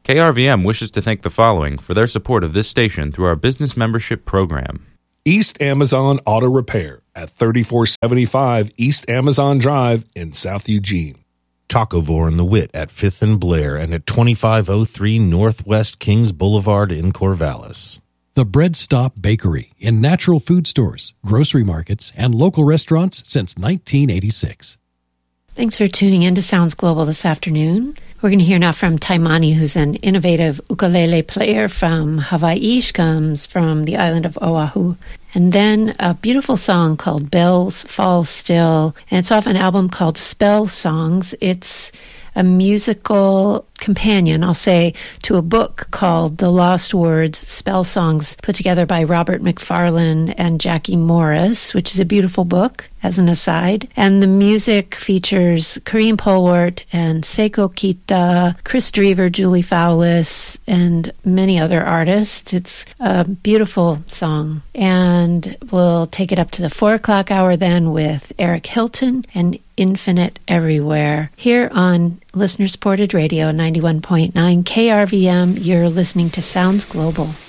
KRVM wishes to thank the following for their support of this station through our business membership program. East Amazon Auto Repair at 3475 East Amazon Drive in South Eugene. Tacovore and the Wit at 5th and Blair and at 2503 Northwest Kings Boulevard in Corvallis. The Bread Stop Bakery in natural food stores, grocery markets, and local restaurants since 1986. Thanks for tuning in to Sounds Global this afternoon. We're going to hear now from Taimani, who's an innovative ukulele player from Hawaii. She comes from the island of Oahu. And then a beautiful song called Bells Fall Still. And it's off an album called Spell Songs. It's a musical companion, I'll say, to a book called The Lost Words, Spell Songs, put together by Robert McFarlane and Jackie Morris, which is a beautiful book, as an aside. And the music features Kareem Polwart and Seiko Kita, Chris Drever, Julie Fowlis, and many other artists. It's a beautiful song. And we'll take it up to the 4 o'clock hour then with Eric Hilton and Infinite Everywhere. Here on Listener-Supported Radio 91.9 KRVM, you're listening to Sounds Global.